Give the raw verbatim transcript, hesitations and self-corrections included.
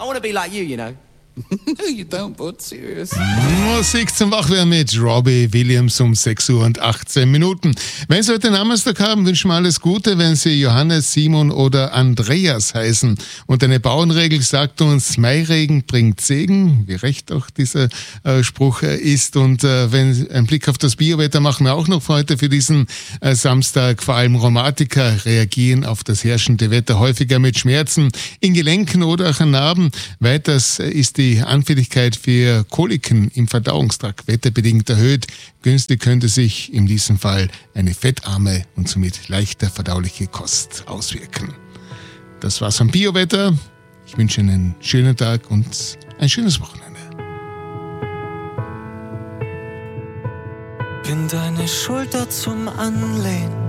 want to be like you, you know. No, you don't, but serious. Musik zum Wachwerden mit Robbie Williams um sechs Uhr und achtzehn Minuten. Wenn Sie heute Namenstag haben, wünschen wir alles Gute, wenn Sie Johannes, Simon oder Andreas heißen. Und eine Bauernregel sagt uns, Mairegen bringt Segen, wie recht auch dieser äh, Spruch äh, ist. Und äh, wenn ein Blick auf das Biowetter machen wir auch noch für heute für diesen äh, Samstag. Vor allem Rheumatiker reagieren auf das herrschende Wetter häufiger mit Schmerzen in Gelenken oder auch an Narben. Weiters äh, ist die Die Anfälligkeit für Koliken im Verdauungstrakt wetterbedingt erhöht. Günstig könnte sich in diesem Fall eine fettarme und somit leichter verdauliche Kost auswirken. Das war's vom Biowetter. Ich wünsche Ihnen einen schönen Tag und ein schönes Wochenende. Bin deine Schulter zum Anlehnen,